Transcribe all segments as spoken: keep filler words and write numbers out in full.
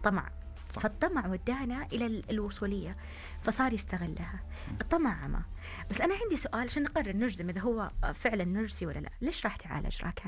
طمع. صح. فالطمع ودانا إلى الوصولية، فصار يستغلها. الطمع عمى. بس أنا عندي سؤال عشان نقرر نجزم إذا هو فعلا نرجسي ولا لا. ليش راح تعالج راكان؟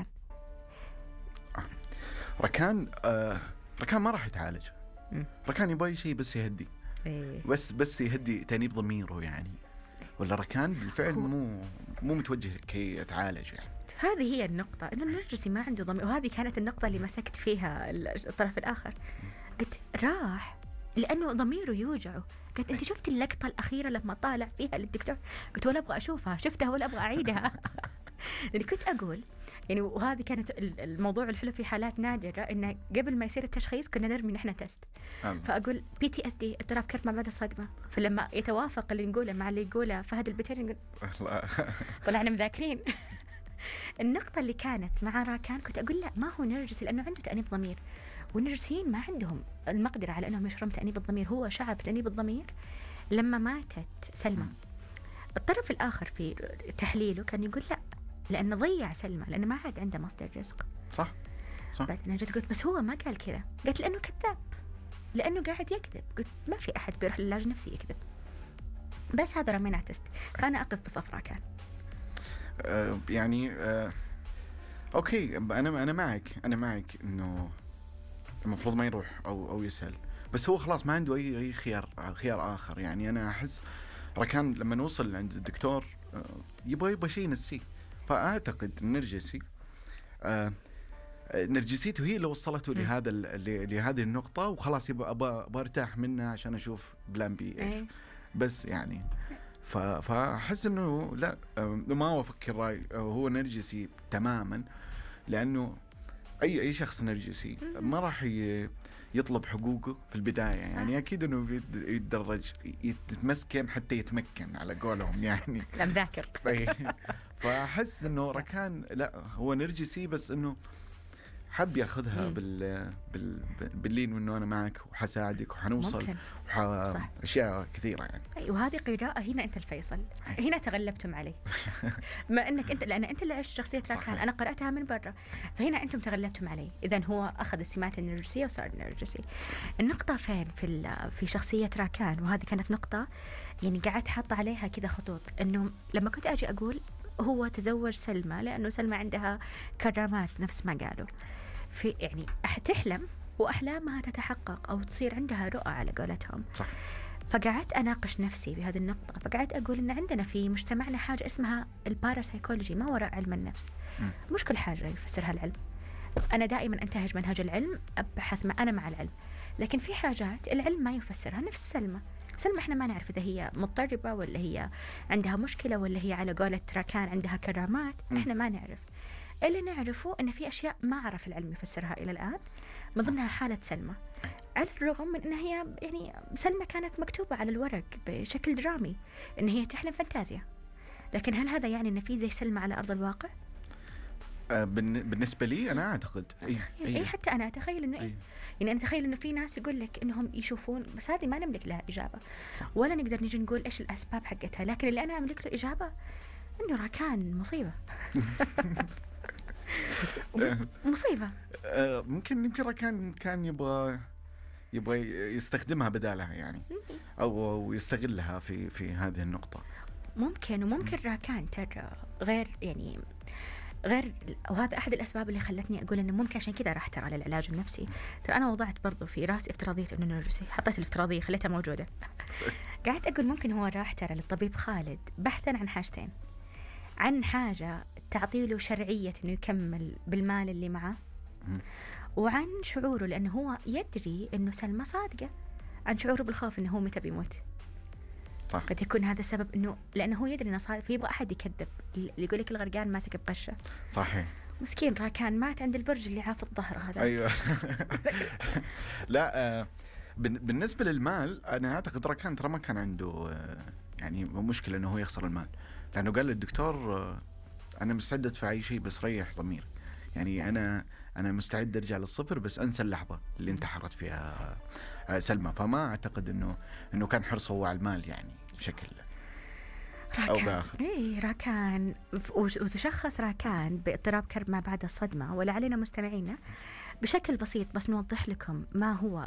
ركان آه ركان ما راح يتعالج. م. ركان يبغى شيء بس يهدي. إيه. بس بس يهدي تأنيب ضميره يعني. ولا ركان بالفعل مو مو متوجه كي يتعالج يعني. هذه هي النقطة، إنه النرجسي ما عنده ضمير، وهذه كانت النقطة اللي مسكت فيها الطرف الآخر. قلت راح لأنه ضميره يوجعه. قلت أنت شفت اللقطة الأخيرة لما طالع فيها للدكتور؟ قلت ولا أبغى أشوفها، شفتها ولا أبغى أعيدها. يعني كنت أقول يعني، وهذه كانت الموضوع الحلو في حالات نادرة، إنه قبل ما يصير التشخيص كنا نرمي نحن تست. فأقول بي تي اس دي، اضطراب كرب ما بعد الصدمة. فلما يتوافق اللي نقوله مع اللي يقوله فهد البتري نقول طلعنا مذاكرين. النقطة اللي كانت مع راكان كنت أقول لا، ما هو نرجسي لأنه عنده تأنيب ضمير، والنرجسيين ما عندهم المقدرة على أنهم يشعرون تأنيب الضمير. هو شعر بتأنيب الضمير لما ماتت سلمى. الطرف الآخر في تحليله كان يقول لا، لأنه ضيع سلمى، لأنه ما عاد عنده مصدر رزق. صح صح. بعد أنا جيت قلت بس هو ما قال كذا. قلت لأنه كذاب، لأنه قاعد يكذب. قلت ما في أحد بيروح للعلاج نفسي يكذب. بس هذا رمينا تست. فأنا أقف بصف راكان. آه يعني آه أوكي، أنا أنا معك أنا معك إنه المفروض ما يروح أو أو يسأل، بس هو خلاص ما عنده أي أي خيار خيار آخر. يعني أنا أحس ركان لما نوصل عند الدكتور آه يبغى يبغى شيء نسيه. فأعتقد النرجسي آه نرجسيته هي اللي وصلته م. لهذا لهذه النقطة، وخلاص يبغى أبغى أرتاح منها عشان أشوف بلان بي إيش. بس يعني فأحس إنه لا، ما أوافق الرأي، هو نرجسي تماما. لأنه أي أي شخص نرجسي ما راح يطلب حقوقه في البداية. صح. يعني أكيد إنه يتدرج يتمسكن حتى يتمكن على قولهم يعني. لا مذاكر. فأحس إنه ركان لا، هو نرجسي بس إنه حب ياخذها بال بال باللين، انه انا معك وحساعدك وحنوصل وح... اشياء كثيره يعني. أي، وهذه قراءه هنا انت الفيصل. هنا تغلبتم عليه. ما انك انت، لان انت اللي عشت شخصيه راكان، انا قراتها من برا، فهنا انتم تغلبتم عليه. اذا هو اخذ السمات النرجسيه وصار نرجسي. النقطه فين في في شخصيه راكان، وهذه كانت نقطه يعني قعدت حاطه عليها كذا خطوط. انه لما كنت اجي اقول هو تزوج سلمى لانه سلمى عندها كرامات نفس ما قالوا، في يعني تحلم وأحلامها تتحقق أو تصير عندها رؤى على قولتهم. صح. فقعدت أناقش نفسي بهذه النقطة. فقعدت أقول إن عندنا في مجتمعنا حاجة اسمها الباراسايكولوجي، ما وراء علم النفس. م. مش كل حاجة يفسرها العلم. أنا دائما أنتهج منهج العلم، أبحث ما أنا مع العلم، لكن في حاجات العلم ما يفسرها. نفس سلمى سلمى إحنا ما نعرف إذا هي مضطربة ولا هي عندها مشكلة ولا هي على قولة راكان عندها كرامات. م. إحنا ما نعرف. اللي نعرفه أن في أشياء ما عرف العلم يفسرها إلى الآن، من ضمنها حالة سلمى، على الرغم من أنها هي يعني سلمى كانت مكتوبة على الورق بشكل درامي أن هي تحلم فانتازيا، لكن هل هذا يعني أن في زي سلمى على أرض الواقع؟ آه بالنسبة لي أنا أعتقد إيه, إيه حتى أنا أتخيل أنه إيه. يعني أنا أتخيل أنه في ناس يقول لك أنهم يشوفون، بس هذه ما نملك لها إجابة. صح. ولا نقدر نيجي نقول إيش الأسباب حقتها، لكن اللي أنا أملك له إجابة أنه راكان مصيبة. مصيبة. ممكن يمكن راكان كان يبغى يبغى يستخدمها بدالها يعني، أو يستغلها في في هذه النقطة. ممكن. وممكن راكان ترى غير يعني غير، وهذا أحد الأسباب اللي خلتني أقول إنه ممكن عشان كذا راح ترى على العلاج النفسي. ترى أنا وضعت برضو في رأسي افتراضية إنه نرجسي، حطيت الافتراضية خليتها موجودة. قاعدت أقول ممكن هو راح ترى للطبيب خالد بحثا عن حاجتين، عن حاجة تعطيله شرعية إنه يكمل بالمال اللي معه، وعن شعوره لأنه هو يدري إنه سلمى صادقة، عن شعوره بالخوف إنه هو متى بيموت. صح. قد يكون هذا السبب، إنه لأنه هو يدري إنه صادق، فيبغى أحد يكذب، اللي يقول لك الغرقان ماسك بقشة. صحيح. مسكين راكان مات عند البرج اللي عافض ظهره هذا. أيوة. لا آه بالنسبة للمال أنا أعتقد راكان ترى ما كان عنده آه يعني مشكلة إنه هو يخسر المال، لأنه قال للدكتور آه أنا مستعد أدفع أي شيء بس ريح ضمير. يعني أنا أنا مستعد أرجع للصفر بس أنسى اللحظة اللي انتحرت فيها سلمى. فما أعتقد إنه إنه كان حرصه هو على المال يعني بشكل راكان. أو بآخر. إيه راكان، وتشخص راكان باضطراب كرب ما بعد الصدمة. ولعلنا مستمعينا بشكل بسيط بس نوضح لكم ما هو